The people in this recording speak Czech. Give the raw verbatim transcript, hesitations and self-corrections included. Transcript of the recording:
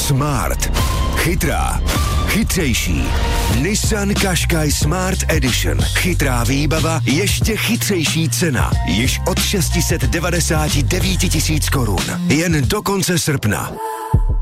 Smart. Chytrá. Chytřejší. Nissan Qashqai Smart Edition. Chytrá výbava, ještě chytřejší cena. Již od šest set devadesát devět tisíc korun. Jen do konce srpna.